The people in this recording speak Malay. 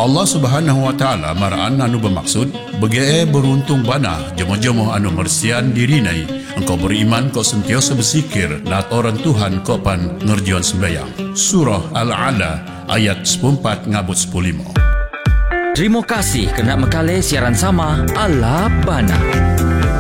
Allah Subhanahu wa taala maraan anu bermaksud bege beruntung bana jemo-jemo anu mersian dirinai engkau beriman kau sentiasa bersikir latoran Tuhan kau pan ngerjian sembahyang. Surah Al-Ala ayat 14 ngabut 15. Terima kasih kerana mekali siaran sama Ala Bana.